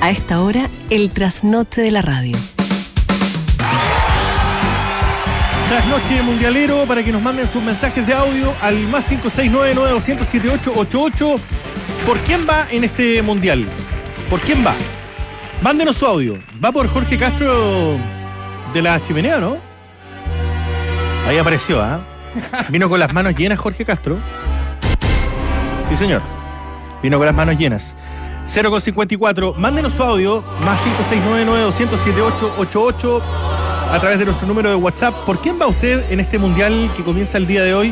A esta hora, el trasnoche de la radio. Trasnoche mundialero, para que nos manden sus mensajes de audio al más 569-9200-7888. ¿Por quién va en este mundial? ¿Por quién va? Mándenos su audio. Va por Jorge Castro de la Chimenea, ¿no? Ahí apareció, ¿ah? Vino con las manos llenas Jorge Castro. Sí, señor. Vino con las manos llenas. 0,54. Mándenos su audio. Más 569-9200-7888. A través de nuestro número de WhatsApp. ¿Por quién va usted en este mundial que comienza el día de hoy?